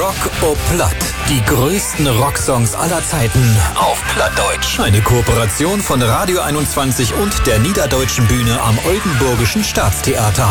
Rock au Platt. Die größten Rocksongs aller Zeiten auf Plattdeutsch. Eine Kooperation von Radio 21 und der Niederdeutschen Bühne am Oldenburgischen Staatstheater.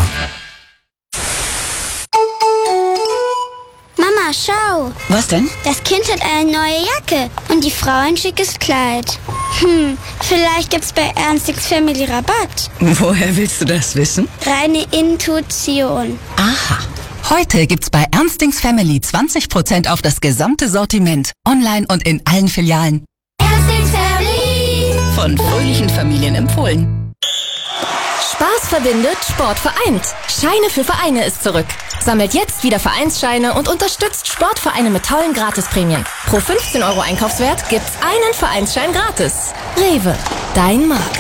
Mama, schau. Was denn? Das Kind hat eine neue Jacke und die Frau ein schickes Kleid. Vielleicht gibt's bei Ernstings Family Rabatt. Woher willst du das wissen? Reine Intuition. Aha. Heute gibt's bei Ernstings Family 20% auf das gesamte Sortiment. Online und in allen Filialen. Ernstings Family. Von fröhlichen Familien empfohlen. Spaß verbindet, Sport vereint. Scheine für Vereine ist zurück. Sammelt jetzt wieder Vereinsscheine und unterstützt Sportvereine mit tollen Gratisprämien. Pro 15 € Einkaufswert gibt's einen Vereinsschein gratis. Rewe, dein Markt.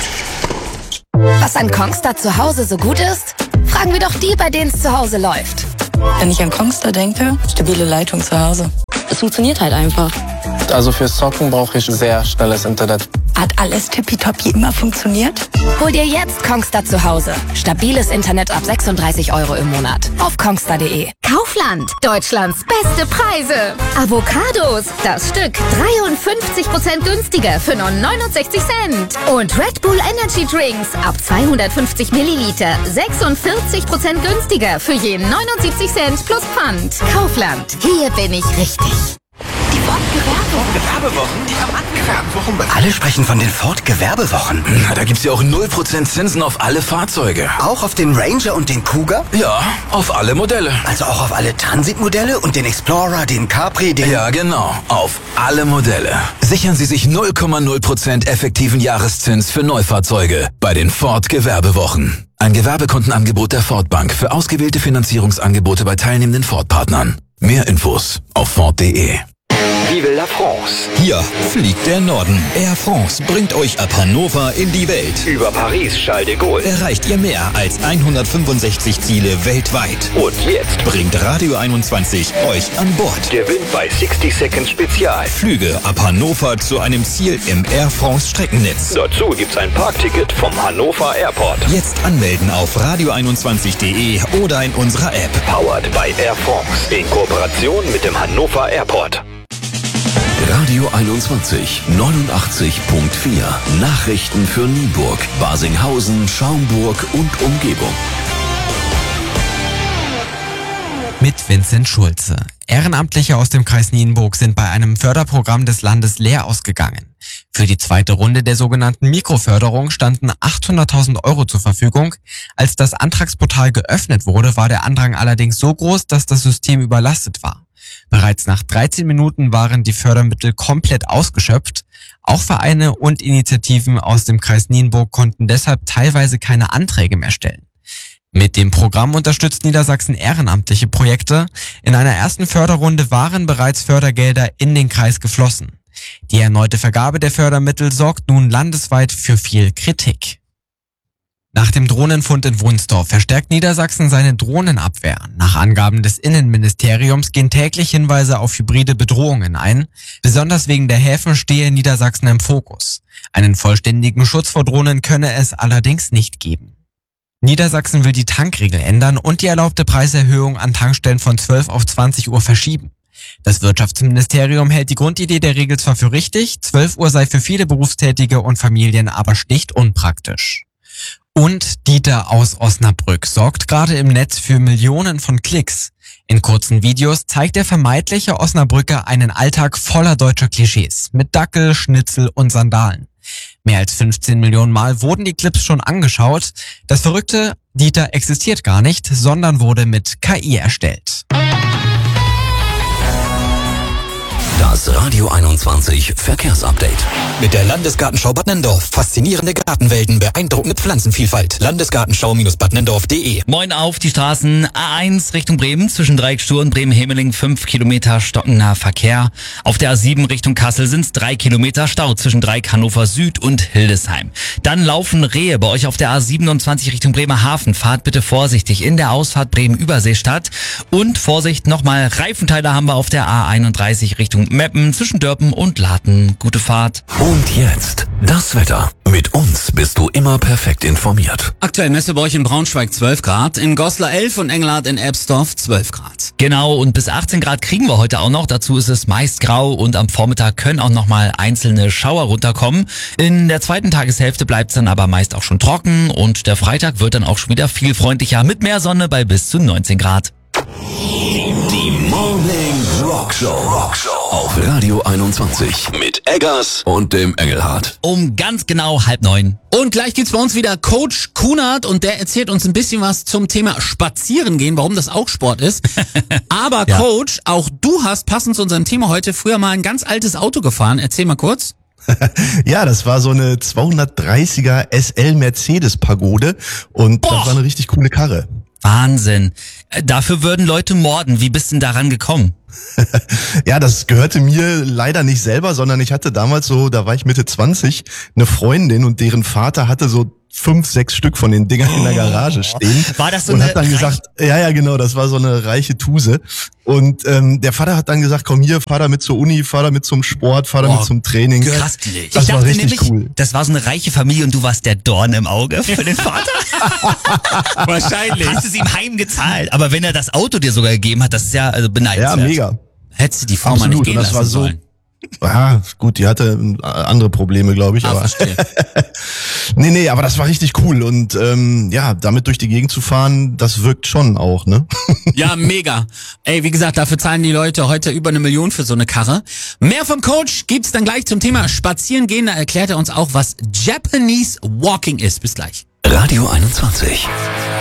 Was an Kongstar zu Hause so gut ist? Fragen wir doch die, bei denen es zu Hause läuft. Wenn ich an Kongstar denke, stabile Leitung zu Hause. Es funktioniert halt einfach. Also fürs Zocken brauche ich sehr schnelles Internet. Hat alles tippitoppi immer funktioniert? Hol dir jetzt Kongstar zu Hause. Stabiles Internet ab 36 € im Monat. Auf kongstar.de. Kaufland, Deutschlands beste Preise. Avocados, das Stück 53% günstiger für nur 69 Cent. Und Red Bull Energy Drinks ab 250 Milliliter 46% günstiger für je 79 Cent plus Pfand. Kaufland, hier bin ich richtig. Die Ford-Gewerbewochen, die am Anfang. Alle sprechen von den Ford-Gewerbewochen. Na, da gibt's ja auch 0% Zinsen auf alle Fahrzeuge. Auch auf den Ranger und den Cougar? Ja, auf alle Modelle. Also auch auf alle Transit-Modelle und den Explorer, den Capri, den... Ja, genau. Auf alle Modelle. Sichern Sie sich 0,0% effektiven Jahreszins für Neufahrzeuge bei den Ford-Gewerbewochen. Ein Gewerbekontenangebot der Ford Bank für ausgewählte Finanzierungsangebote bei teilnehmenden Ford-Partnern. Mehr Infos auf Ford.de. Vive la France. Hier fliegt der Norden. Air France bringt euch ab Hannover in die Welt. Über Paris, Charles de Gaulle. Erreicht ihr mehr als 165 Ziele weltweit. Und jetzt bringt Radio 21 euch an Bord. Gewinnt bei 60 Seconds Spezial. Flüge ab Hannover zu einem Ziel im Air France Streckennetz. Dazu gibt's ein Parkticket vom Hannover Airport. Jetzt anmelden auf radio21.de oder in unserer App. Powered by Air France. In Kooperation mit dem Hannover Airport. Radio 21 89.4 Nachrichten für Nienburg, Basinghausen, Schaumburg und Umgebung. Mit Vincent Schulze. Ehrenamtliche aus dem Kreis Nienburg sind bei einem Förderprogramm des Landes leer ausgegangen. Für die zweite Runde der sogenannten Mikroförderung standen 800.000 € zur Verfügung. Als das Antragsportal geöffnet wurde, war der Andrang allerdings so groß, dass das System überlastet war. Bereits nach 13 Minuten waren die Fördermittel komplett ausgeschöpft. Auch Vereine und Initiativen aus dem Kreis Nienburg konnten deshalb teilweise keine Anträge mehr stellen. Mit dem Programm unterstützt Niedersachsen ehrenamtliche Projekte. In einer ersten Förderrunde waren bereits Fördergelder in den Kreis geflossen. Die erneute Vergabe der Fördermittel sorgt nun landesweit für viel Kritik. Nach dem Drohnenfund in Wunsdorf verstärkt Niedersachsen seine Drohnenabwehr. Nach Angaben des Innenministeriums gehen täglich Hinweise auf hybride Bedrohungen ein. Besonders wegen der Häfen stehe Niedersachsen im Fokus. Einen vollständigen Schutz vor Drohnen könne es allerdings nicht geben. Niedersachsen will die Tankregel ändern und die erlaubte Preiserhöhung an Tankstellen von 12 auf 20 Uhr verschieben. Das Wirtschaftsministerium hält die Grundidee der Regel zwar für richtig, 12 Uhr sei für viele Berufstätige und Familien aber schlicht unpraktisch. Und Dieter aus Osnabrück sorgt gerade im Netz für Millionen von Klicks. In kurzen Videos zeigt der vermeintliche Osnabrücker einen Alltag voller deutscher Klischees mit Dackel, Schnitzel und Sandalen. Mehr als 15 Millionen Mal wurden die Clips schon angeschaut. Das Verrückte, Dieter existiert gar nicht, sondern wurde mit KI erstellt. Das Radio 21 Verkehrsupdate. Mit der Landesgartenschau Bad Nenndorf. Faszinierende Gartenwelten, beeindruckende Pflanzenvielfalt. Landesgartenschau-badnendorf.de. Moin auf die Straßen. A1 Richtung Bremen zwischen Dreieckstur und Bremen-Hemeling 5 Kilometer stockennaher Verkehr. Auf der A7 Richtung Kassel sind es 3 Kilometer Stau zwischen Dreieck Hannover Süd und Hildesheim. Dann laufen Rehe bei euch auf der A27 Richtung Bremerhaven. Fahrt bitte vorsichtig in der Ausfahrt Bremen-Überseestadt. Und Vorsicht nochmal, Reifenteile haben wir auf der A31 Richtung Meppen zwischen Dörpen und Laten. Gute Fahrt. Und jetzt das Wetter mit Mit uns bist du immer perfekt informiert. Aktuell Messe bei euch in Braunschweig 12 Grad, in Goslar 11 und Engelhardt in Ebsdorf 12 Grad. Genau, und bis 18 Grad kriegen wir heute auch noch. Dazu ist es meist grau und am Vormittag können auch nochmal einzelne Schauer runterkommen. In der zweiten Tageshälfte bleibt es dann aber meist auch schon trocken und der Freitag wird dann auch schon wieder viel freundlicher mit mehr Sonne bei bis zu 19 Grad. Die Morning Rock Show auf Radio 21 mit Eggers und dem Engelhardt. Um ganz genau 8:30. Und gleich gibt's bei uns wieder Coach Kunert und der erzählt uns ein bisschen was zum Thema Spazieren gehen, warum das auch Sport ist. Aber ja. Coach, auch du hast passend zu unserem Thema heute früher mal ein ganz altes Auto gefahren. Erzähl mal kurz. Ja, das war so eine 230er SL Mercedes Pagode und das war eine richtig coole Karre. Wahnsinn. Dafür würden Leute morden. Wie bist du denn daran gekommen? Ja, das gehörte mir leider nicht selber, sondern ich hatte damals so, da war ich Mitte 20, eine Freundin und deren Vater hatte so 5, 6 Stück von den Dingern in der Garage stehen. War das so und eine hat dann gesagt, ja genau, das war so eine reiche Tuse. Und der Vater hat dann gesagt, komm hier, fahr da mit zur Uni, fahr da mit zum Sport, fahr da mit zum Training. Krass. Das war richtig cool. Das war so eine reiche Familie und du warst der Dorn im Auge für den Vater? Wahrscheinlich. Hast es ihm heimgezahlt. Aber wenn er das Auto dir sogar gegeben hat, das ist ja also beneidenswert. Ja, mega. Hättest du die Frau mal nicht gehen lassen war so, sollen. Ja, gut, die hatte andere Probleme, glaube ich. Aber verstehe. Nee, aber das war richtig cool. Und ja, damit durch die Gegend zu fahren, das wirkt schon auch, ne? Ja, mega. Ey, wie gesagt, dafür zahlen die Leute heute über 1 Million für so eine Karre. Mehr vom Coach gibt's dann gleich zum Thema Spazieren gehen. Da erklärt er uns auch, was Japanese Walking ist. Bis gleich. Radio 21.